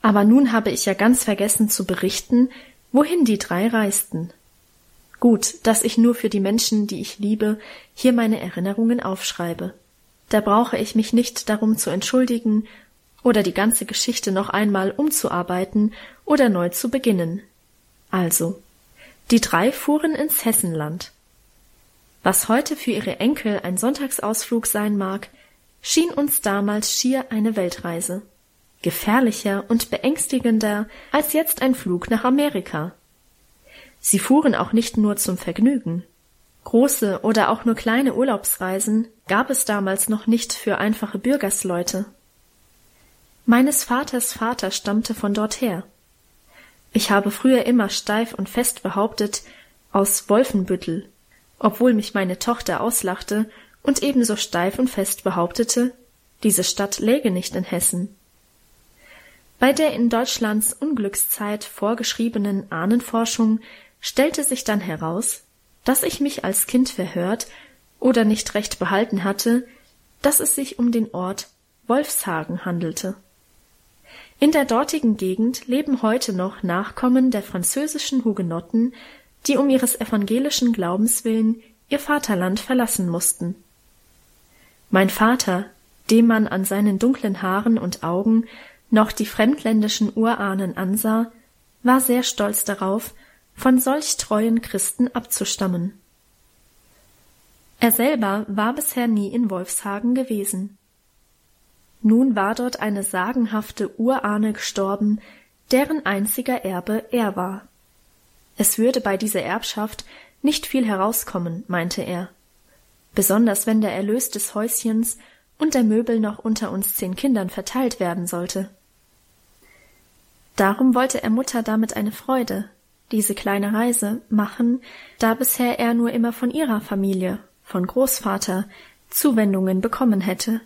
Aber nun habe ich ja ganz vergessen zu berichten, wohin die 3 reisten. Gut, dass ich nur für die Menschen, die ich liebe, hier meine Erinnerungen aufschreibe. Da brauche ich mich nicht darum zu entschuldigen oder die ganze Geschichte noch einmal umzuarbeiten oder neu zu beginnen. Also, die 3 fuhren ins Hessenland. Was heute für ihre Enkel ein Sonntagsausflug sein mag, schien uns damals schier eine Weltreise. Gefährlicher und beängstigender als jetzt ein Flug nach Amerika. Sie fuhren auch nicht nur zum Vergnügen. Große oder auch nur kleine Urlaubsreisen gab es damals noch nicht für einfache Bürgersleute. Meines Vaters Vater stammte von dorther. Ich habe früher immer steif und fest behauptet, aus Wolfenbüttel, obwohl mich meine Tochter auslachte und ebenso steif und fest behauptete, diese Stadt läge nicht in Hessen. Bei der in Deutschlands Unglückszeit vorgeschriebenen Ahnenforschung stellte sich dann heraus, dass ich mich als Kind verhört oder nicht recht behalten hatte, dass es sich um den Ort Wolfshagen handelte. In der dortigen Gegend leben heute noch Nachkommen der französischen Hugenotten, die um ihres evangelischen Glaubens willen ihr Vaterland verlassen mussten. Mein Vater, dem man an seinen dunklen Haaren und Augen noch die fremdländischen Urahnen ansah, war sehr stolz darauf, von solch treuen Christen abzustammen. Er selber war bisher nie in Wolfshagen gewesen. Nun war dort eine sagenhafte Urahne gestorben, deren einziger Erbe er war. Es würde bei dieser Erbschaft nicht viel herauskommen, meinte er, besonders wenn der Erlös des Häuschens und der Möbel noch unter uns 10 Kindern verteilt werden sollte. Darum wollte er Mutter damit eine Freude, diese kleine Reise, machen, da bisher er nur immer von ihrer Familie, von Großvater, Zuwendungen bekommen hätte.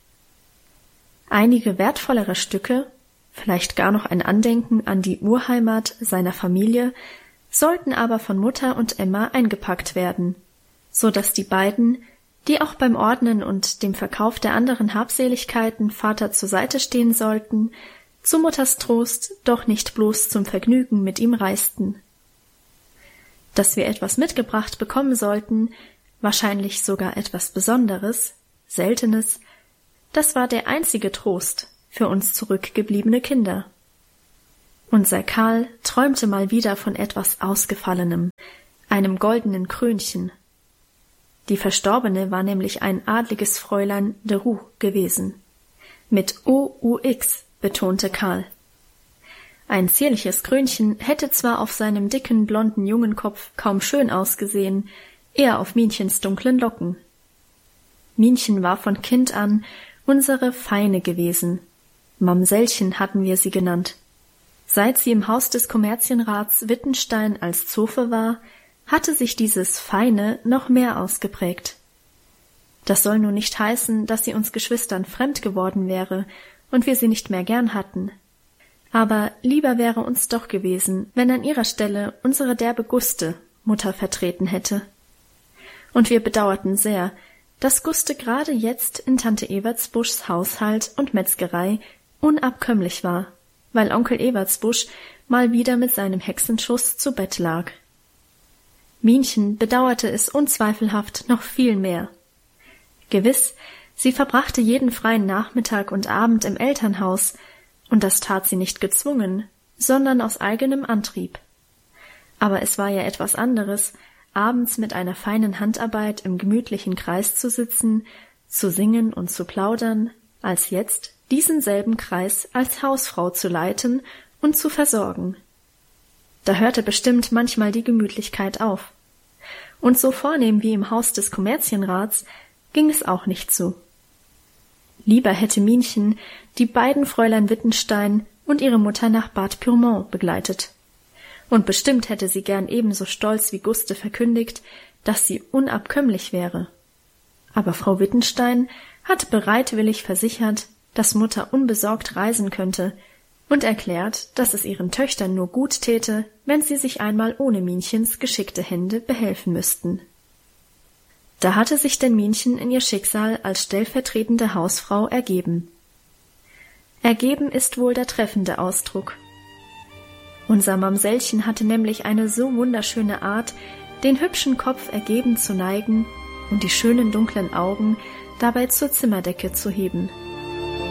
Einige wertvollere Stücke, vielleicht gar noch ein Andenken an die Urheimat seiner Familie, sollten aber von Mutter und Emma eingepackt werden, so dass die beiden, die auch beim Ordnen und dem Verkauf der anderen Habseligkeiten Vater zur Seite stehen sollten, zu Mutters Trost doch nicht bloß zum Vergnügen mit ihm reisten. Dass wir etwas mitgebracht bekommen sollten, wahrscheinlich sogar etwas Besonderes, Seltenes, das war der einzige Trost für uns zurückgebliebene Kinder. Unser Karl träumte mal wieder von etwas Ausgefallenem, einem goldenen Krönchen. Die Verstorbene war nämlich ein adliges Fräulein de Roux gewesen. Mit O-U-X, betonte Karl. Ein zierliches Krönchen hätte zwar auf seinem dicken, blonden Jungenkopf kaum schön ausgesehen, eher auf Minchens dunklen Locken. Minchen war von Kind an unsere Feine gewesen. Mamsellchen hatten wir sie genannt. Seit sie im Haus des Kommerzienrats Wittenstein als Zofe war, hatte sich dieses Feine noch mehr ausgeprägt. Das soll nun nicht heißen, dass sie uns Geschwistern fremd geworden wäre und wir sie nicht mehr gern hatten. Aber lieber wäre uns doch gewesen, wenn an ihrer Stelle unsere derbe Guste Mutter vertreten hätte. Und wir bedauerten sehr, dass Guste gerade jetzt in Tante Evertsbuschs Haushalt und Metzgerei unabkömmlich war, weil Onkel Evertsbusch mal wieder mit seinem Hexenschuss zu Bett lag. Minchen bedauerte es unzweifelhaft noch viel mehr. Gewiss, sie verbrachte jeden freien Nachmittag und Abend im Elternhaus, und das tat sie nicht gezwungen, sondern aus eigenem Antrieb. Aber es war ja etwas anderes, abends mit einer feinen Handarbeit im gemütlichen Kreis zu sitzen, zu singen und zu plaudern, als jetzt diesen selben Kreis als Hausfrau zu leiten und zu versorgen. Da hörte bestimmt manchmal die Gemütlichkeit auf. Und so vornehm wie im Haus des Kommerzienrats ging es auch nicht zu. Lieber hätte Minchen die beiden Fräulein Wittenstein und ihre Mutter nach Bad Pyrmont begleitet. Und bestimmt hätte sie gern ebenso stolz wie Guste verkündigt, dass sie unabkömmlich wäre. Aber Frau Wittenstein hat bereitwillig versichert, dass Mutter unbesorgt reisen könnte und erklärt, dass es ihren Töchtern nur gut täte, wenn sie sich einmal ohne Minchens geschickte Hände behelfen müssten. Da hatte sich denn Minchen in ihr Schicksal als stellvertretende Hausfrau ergeben. Ergeben ist wohl der treffende Ausdruck. Unser Mamsellchen hatte nämlich eine so wunderschöne Art, den hübschen Kopf ergeben zu neigen und die schönen dunklen Augen dabei zur Zimmerdecke zu heben.